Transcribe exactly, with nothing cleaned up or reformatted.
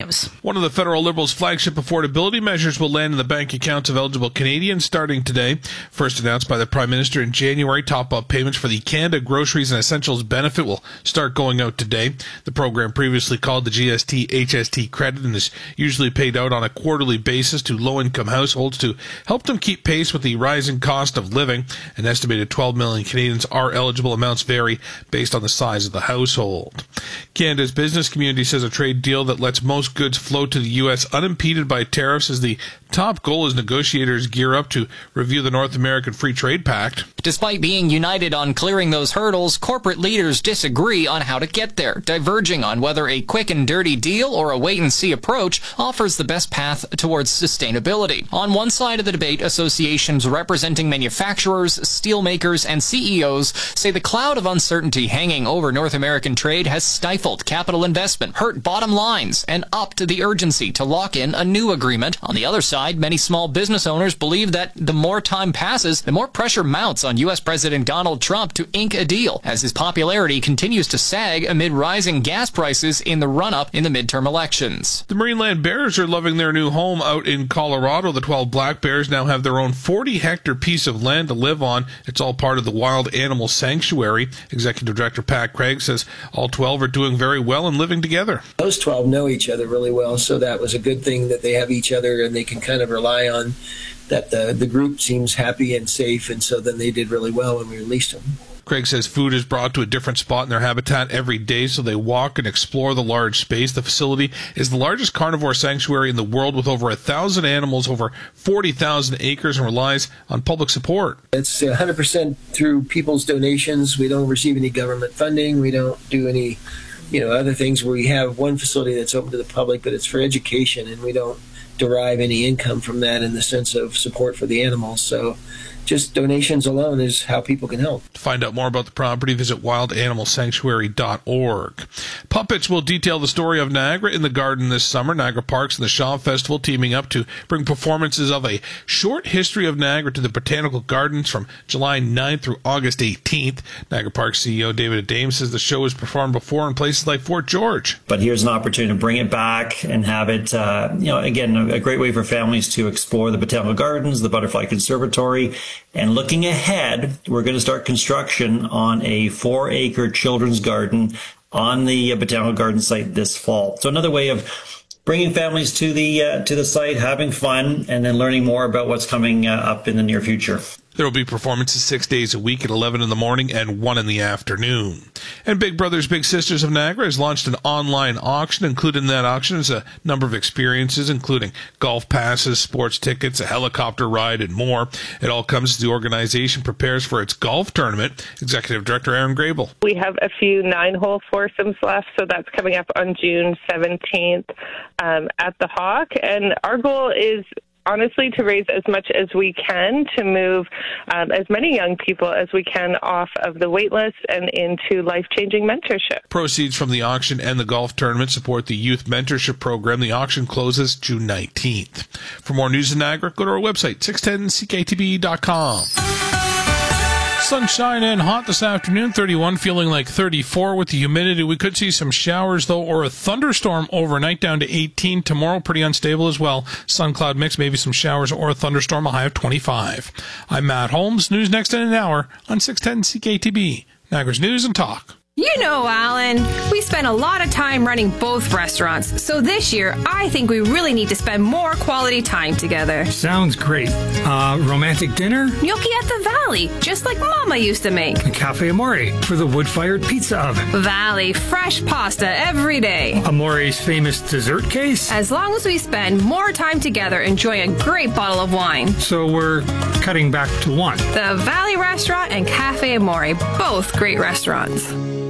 News. One of the federal Liberals' flagship affordability measures will land in the bank accounts of eligible Canadians starting today. First announced by the Prime Minister in January, top-up payments for the Canada Groceries and Essentials benefit will start going out today. The program, previously called the G S T H S T credit, and is usually paid out on a quarterly basis to low-income households to help them keep pace with the rising cost of living. An estimated twelve million Canadians are eligible. Amounts vary based on the size of the household. Canada's business community says a trade deal that lets most goods flow to the U S unimpeded by tariffs is the top goal as negotiators gear up to review the North American Free Trade Pact. Despite being united on clearing those hurdles, corporate leaders disagree on how to get there, diverging on whether a quick and dirty deal or a wait-and-see approach offers the best path towards sustainability. On one side of the debate, associations representing manufacturers, steelmakers, and C E Os say the cloud of uncertainty hanging over North American trade has stifled capital investment, hurt bottom lines, and upped the urgency to lock in a new agreement. On the other side, many small business owners believe that the more time passes, the more pressure mounts on U S President Donald Trump to ink a deal, as his popularity continues to sag amid rising gas prices in the run-up in the midterm elections. The Marineland Bears are loving their new home out in Colorado. The twelve Black Bears now have their own forty-hectare piece of land to live on. It's all part of the Wild Animal Sanctuary. Executive Director Pat Craig says all twelve are doing very well and living together. Those twelve know each other really well, so that was a good thing that they have each other and they can kind of rely on that the, the group seems happy and safe, and so then they did really well when we released them. Craig says food is brought to a different spot in their habitat every day, so they walk and explore the large space. The facility is the largest carnivore sanctuary in the world with over a thousand animals, over forty thousand acres, and relies on public support. It's one hundred percent through people's donations. We don't receive any government funding. We don't do any, you know, other things. We have one facility that's open to the public, but it's for education, and we don't derive any income from that in the sense of support for the animals. So just donations alone is how people can help. To find out more about the property, visit wild animal sanctuary dot org. Puppets will detail the story of Niagara in the Garden this summer. Niagara Parks and the Shaw Festival teaming up to bring performances of A Short History of Niagara to the Botanical Gardens from July ninth through August eighteenth. Niagara Parks C E O David Adame says the show was performed before in places like Fort George. But here's an opportunity to bring it back and have it, uh, you know, again, a great way for families to explore the Botanical Gardens, the Butterfly Conservatory. And looking ahead, we're going to start construction on a four-acre children's garden on the Botanical Garden site this fall. So another way of bringing families to the uh, to the site, having fun, and then learning more about what's coming uh, up in the near future. There will be performances six days a week at eleven in the morning and one in the afternoon. And Big Brothers Big Sisters of Niagara has launched an online auction. Included in that auction is a number of experiences, including golf passes, sports tickets, a helicopter ride, and more. It all comes as the organization prepares for its golf tournament. Executive Director Aaron Grable. We have a few nine-hole foursomes left, so that's coming up on June seventeenth um, at the Hawk. And our goal is honestly to raise as much as we can to move um, as many young people as we can off of the wait list and into life-changing mentorship. Proceeds from the auction and the golf tournament support the youth mentorship program. The auction closes June nineteenth. For more news in Niagara, go to our website, six ten C K T B dot com. Sunshine and hot this afternoon, thirty-one, feeling like thirty-four with the humidity. We could see some showers, though, or a thunderstorm overnight down to eighteen. Tomorrow, pretty unstable as well. Sun cloud mix, maybe some showers or a thunderstorm, a high of twenty-five. I'm Matt Holmes. News next in an hour on six ten C K T B, Niagara's News and Talk. You know, Alan, we spend a lot of time running both restaurants, so this year I think we really need to spend more quality time together. Sounds great. Uh, romantic dinner? Gnocchi at the Valley, just like Mama used to make. A Cafe Amore for the wood-fired pizza oven. Valley, fresh pasta every day. Amore's famous dessert case? As long as we spend more time together enjoying a great bottle of wine. So we're cutting back to one. The Valley Restaurant and Cafe Amore, both great restaurants.